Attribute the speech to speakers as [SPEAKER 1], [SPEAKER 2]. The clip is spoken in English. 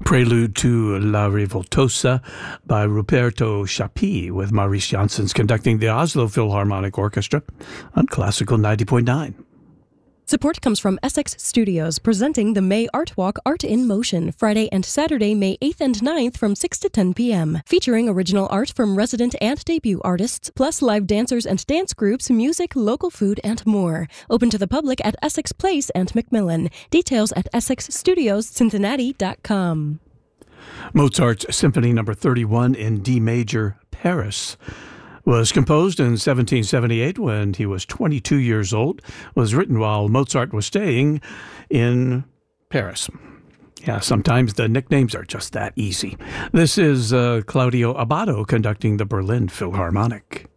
[SPEAKER 1] Prelude to La Rivoltosa by Ruperto Chapi, with Maurice Janssens conducting the Oslo Philharmonic Orchestra on Classical 90.9.
[SPEAKER 2] Support comes from Essex Studios, presenting the May Art Walk Art in Motion, Friday and Saturday, May 8th and 9th from 6 to 10 p.m. Featuring original art from resident and debut artists, plus live dancers and dance groups, music, local food, and more. Open to the public at Essex Place and Macmillan. Details at EssexStudiosCincinnati.com.
[SPEAKER 1] Mozart's Symphony No. 31 in D major, Paris, was composed in 1778 when he was 22 years old, was written while Mozart was staying in Paris. Yeah, sometimes the nicknames are just that easy. This is Claudio Abbado conducting the Berlin Philharmonic.